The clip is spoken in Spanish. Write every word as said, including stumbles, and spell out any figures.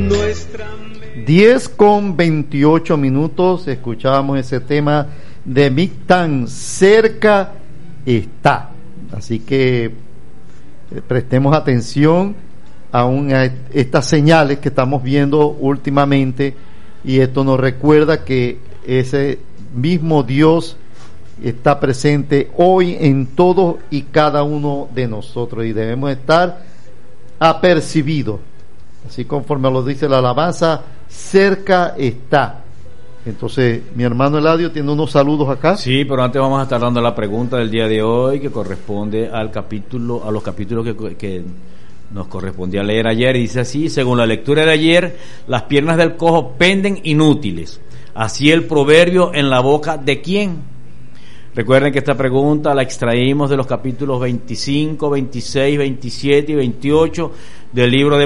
diez con veintiocho minutos, escuchábamos ese tema de Mictán, cerca está. Así que eh, prestemos atención aún a estas señales que estamos viendo últimamente, y esto nos recuerda que ese mismo Dios está presente hoy en todos y cada uno de nosotros, y debemos estar apercibidos, así conforme lo dice la alabanza, cerca está. Entonces, mi hermano Eladio tiene unos saludos acá. Sí, pero antes vamos a estar dando la pregunta del día de hoy, que corresponde al capítulo, a los capítulos que, que nos correspondía leer ayer, y dice así: según la lectura de ayer, las piernas del cojo penden inútiles, así el proverbio en la boca de quién. Recuerden que esta pregunta la extraímos de los capítulos veinticinco, veintiséis, veintisiete y veintiocho del libro de